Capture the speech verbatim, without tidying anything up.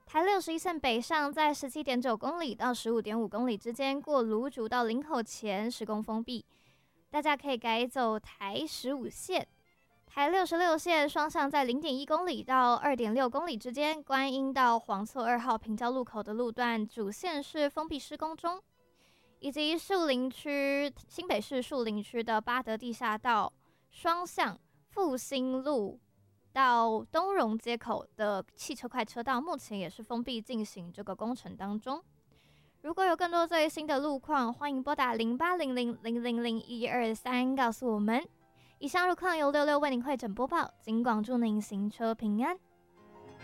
台六十一线北上在十七点九公里到十五点五公里之间，过芦竹到林口前施工封闭，大家可以改走台十五线。台六十六线双向在零点一公里到二点六公里之间，观音到黄厝二号平交路口的路段主线是封闭施工中，以及树林区新北市树林区的八德地下道双向复兴路到东荣街口的汽车快车道，目前也是封闭进行这个工程当中。如果有更多最新的路况，欢迎拨打零八零零零零零一二三告诉我们。以上路况由六六为您会诊播报，警广祝您行车平安。